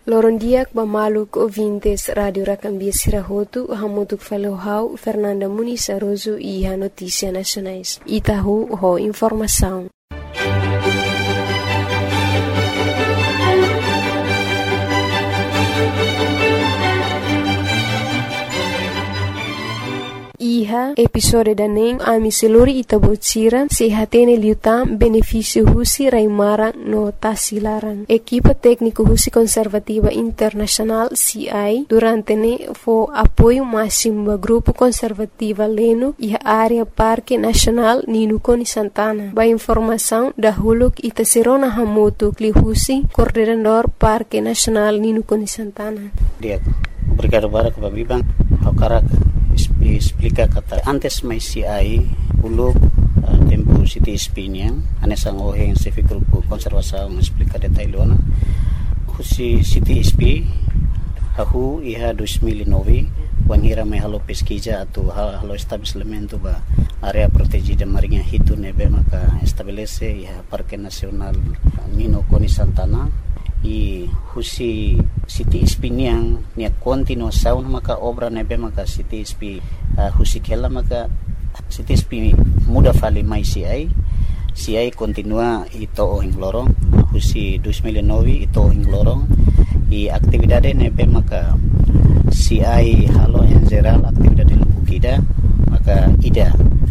Lorondiak Bamaluk ouvintes Radio Racambia Sirahotu, Hamutuk Falohau, Fernanda Muniz Aroso e a Notícia Nacionais. Itahu ho informação. Iha episode daneng ami seluri itabotsira sehatene liutam benefício husi raimarang no tasilarang. Equipa técnico husi conservativa internacional CI durante ne fo apoio máximo do grupo conservativa Leno e a área Parque Nacional Ninukoni Santana. Ba informação da huluk itaserona hamoto kli husi coordenador Parque Nacional Ninukoni Santana. Dia obrigado para que babibang hakarak explica kata antes mai CI uluk tempo City Espinhang anesang oheng civic grupo konservasaung explica detailona husi City SP hahu iha 2009 wangira mai halo pesquisa atau halo estabelecimento ba area protegida marinha hitu nebe maka estabelece iha Parque Nacional Ninukoni Santana i husi City Espinhang nia continuação maka obra nebe maka City SP husi kela maka City SP muda fali mai CI continua ito ohing lorong husi 2009 ito ohing lorong i aktividade nebe maka CI halo en geral aktividade lubukida maka ida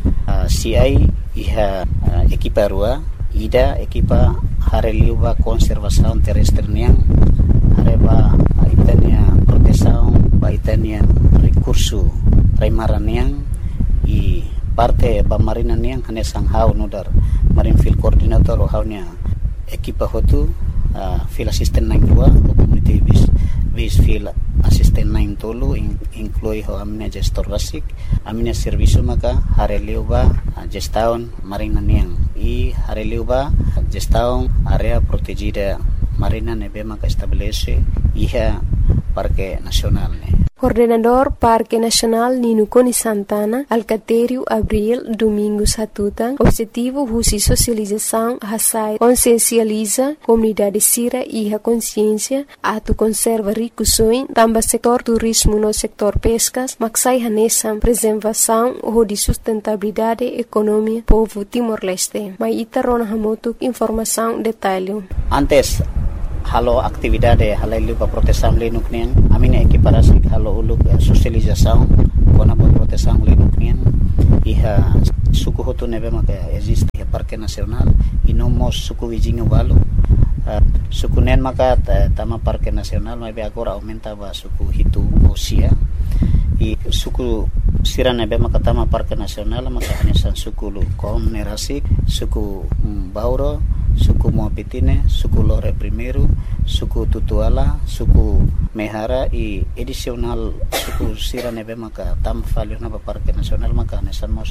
CI iha ekipa rua ida ekipa hareliuba konservasaun terrestre niang hareba itania protesaun ba itania recurso raimaran niang i parte ba marina niang hanesang hau nudar marine field coordinator o haunya ekipa hotu field assistant 92 community base field assistant 9 tolu inclui ho amina gestor rasik amina servisu maka hareliuba gestaun marina niang i hareliuba gestaun area protegida marina nebe maka estabelece iha Parque Nacional ne. Coordenador Parque Nacional Ninukoni Santana, Alcatério Abril Domingos Hatutan, objetivo husi socialização hasai consciencializa comunidade sira e a consciência atu conserva ricusoin tamba setor turismo no sector pescas maksai hanesam preservação ou de sustentabilidade economia povo Timor-Leste. Mai itarona hamotuk informação detalhe. Antes halo aktividade halailu pa protesam lenuk nian amina equiparasi halo uluk socialização kona pa protesam lenuk nian iha suku hotu nebe maka existe iha Parque Nacional inomos suku wijinga walu suku nen maka tama Parque Nacional mai be agora aumenta ba suku hitu osia i suku sira nebe maka tama Parque Nacional maka hanesan suku lu kom nerasik suku bauro suku Moapitine, suku Lore Primeiro, suku Tutuala, suku Mehara i edisional suku sira nebe maka tam falio na Parque Nacional maka nesamos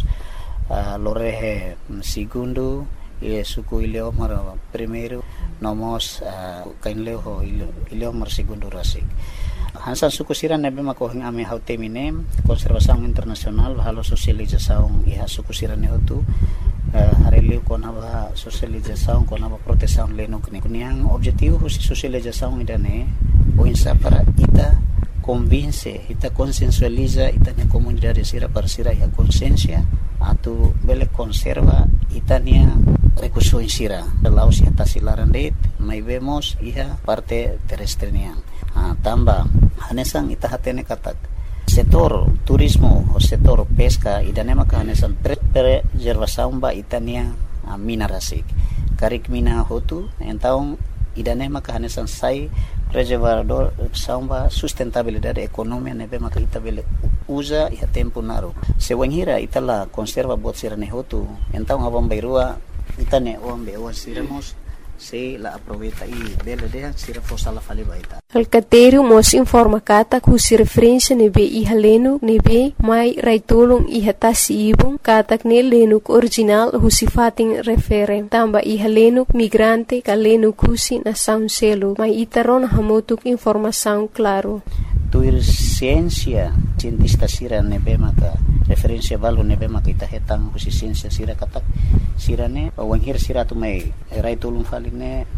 Lorehe Segundo e suku Ileomar Primeiro nomos kainleo Ileomar Segundo rasik hansa suku sira nebe maka hing ame hautemine konservasaung internasional halo sosializasaung iha suku sira ne hotu hareliu konaba socialização konaba proteção lenuk niang objetivo husi socialização idane o insa para ita convince ita consensualiza itanya comunidade sira para sira ya consciência atu bele conserva itania recurso sira lau si tasilaran det mai vemos iha parte terrestre niang tamba hanesang ita hatene katak setor turismo o setor pesca idane maka hanesan preservação ba itania mina rasik karik mina hotu então idane maka hanesan sai preservador samba sustentabilidade economia nebe maka itabele usa e tempo naro se wenhira itala conserva bot sirane hotu então abam bairua itane ombe o siremos se la aproveita e bela de sira fossa la fali baita Alcatério mos informa kata ku si referência nebe iha lenuk nebe mai raitulung iha tasibung katak ne lenuk original husi fating refere tamba iha lenuk migrante ka lenuk husi na sound selo mai itaron hamotuk informação claro tuir ciência cientista sira nebe maka referência valu nebe maka ita hetang husi ciência sira katak sirane wenghir sira tu mai raitulung faline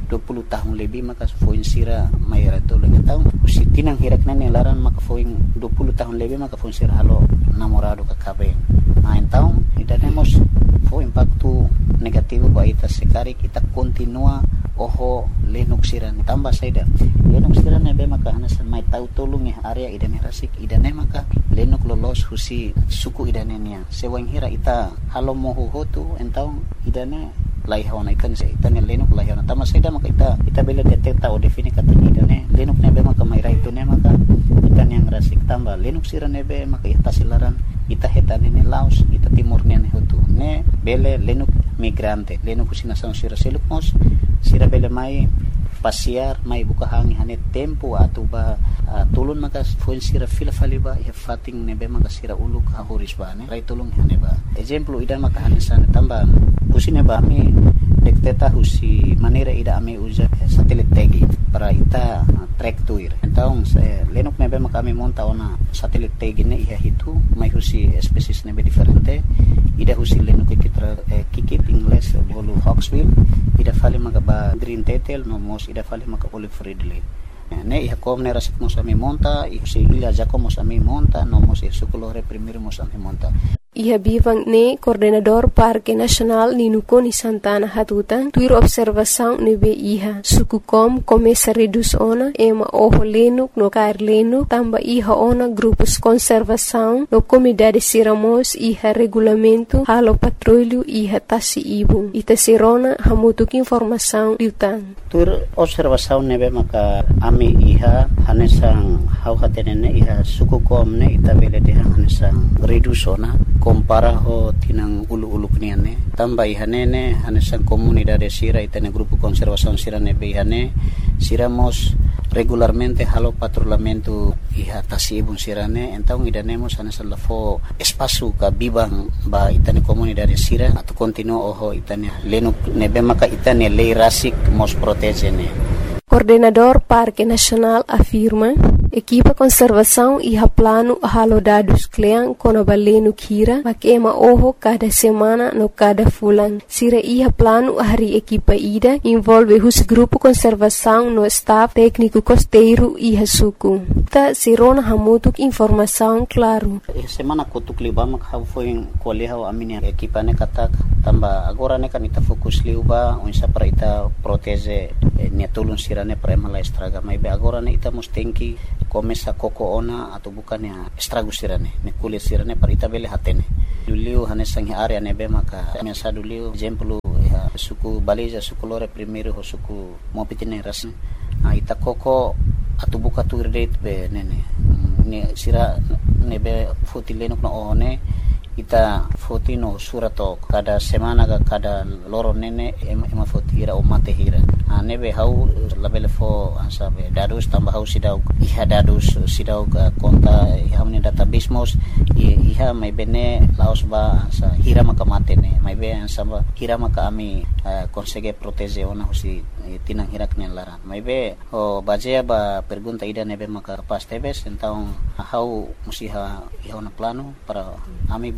20 tahun lebih maka foin sira mayra tolong tahu usi tinang hirak nane laran maka foin 20 tahun lebih maka foin sira halo namorado ka kabe tahu idanemos foin impacto negativo ba ita sekari kita continua oho lenuk sira tambah saida lenuk sira nebe maka hanas mai tahu tolong area idane rasik idane maka lenuk lolos husi suku idane nia sewang hira ita halo moho hotu entau idane lai hawana ikan se itan lenuk lai hawana tama saida maka ita bela detecta o defini kata idane lenuk nebe maka mai rai tu ne maka itan yang rasik tambah lenuk sira nebe maka ita silaran ita hetane ne laos ita timur ne hotu ne bele lenuk migrante lenuk usina sang sira seluk mos sira bele mai pasiar mai buka hangi hane tempo atau ba tulun maka foin sira fila faliba fating nebe maka sira uluk hahoris ba ne rai tulung hane ba exemplo ida maka hane sana tambah usine ba mi dekteta husi manera ida ame usa satelit tagi para ita track tuir então lenuk nebe maka mi monta ona satelit tagi ne iha hitu mai husi species nebe diferente ida husi lenuk kitra kikit ingles bolu hawksbill ida fali maka ba green tetel no mos ida fali maka olive ridley ne iha kom ne rasik mos ami monta isi ila jako mos ami monta no mos sukulore primero mos ami monta Iha bivang ne coordenador Parque Nacional Ninukoni Santana Hatutan tuir observação nebe iha suku kom começa reduz ona ema oho lenuk no kair lenuk tamba iha ona grupos conservação no comunidade siramos iha regulamento halo patrulho iha tasi ibung ita sirona hamutuk informação liutan tuir observação nebe maka ami iha hanesang hau hatenene iha suku kom ne ita bele deha hanesang reduz ona compara ho tinang ulu-ulu kniane tambah ihanene hanesan comunidade sira itane grupo conservação sira nebe ihane siramos regularmente halo patrulhamento iha tasibun sirane então idanemos hanesan lafo espaço ka bibang ba itane comunidade sira atau continua oho itane lenuk nebe maka itane lei rasik mos protegene. Coordenador Parque Nacional afirma equipa conservação iha plano halo dados klean kono balenu kira makema oho cada semana no cada fulan sira iha plano hari equipa ida envolve hus grupo conservação no staff técnico costeiro iha suku ta sirona hamutuk informação claro semana kutuk libama foi koleha aminia equipa ne katak tamba agora ne kan ita fokus liuba unsa para ita protege ne tulun sirane para mala estraga mai be agora ne ita mustenki começa koko ona atau bukan ya estrago sirane ne kulit sirane para ita bele hatene duliu hanesang area ne be maka mesa duliu exemplo ya suku baliza suku lore primeiro ho suku mopitine ras ita koko atau buka tu rate be nene ne sira ne be fotilenok no one ita fotino surato kada semana kada loro nene ema fotira o mate hira nebe hau labele fo asabe dadus tambah hau sidau iha dadus sidau konta iha meni database mos iha mai bene laos ba sa hira maka mate ne mai be ansaba hira maka ami consegue protege ona husi tinang hirak ne lara mai be o bajea ba pergunta ida nebe maka pas tebes então hau musiha iha na plano para ami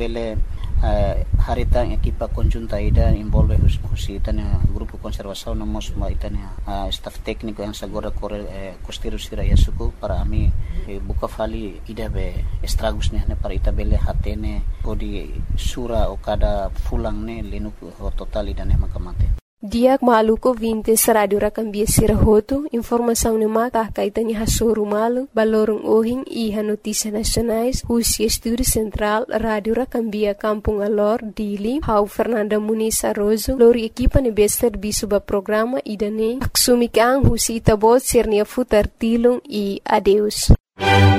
haritang equipa conjunta ida envolve husi tanya grupo conservação nomos ma itanya staff técnico yang sagora costeiro sira yasuku para ami buka fali ida be estragos ne para ita bele hatene podi sura o kada fulang ne lenuk total ida ne makamate Diak maluko 20 Radio Rakambia Sirahoto, informação ne mata kaitanya hasoro malu, balorong ohing iha notícia nacionais, husi estúdio central Radio Rakambia Kampung Alor, Dili, hau Fernanda Muniz Arrozo, lori equipa ne bester bisuba programa idane, aksumikang husi itabot sirnia futar tilung e adeus.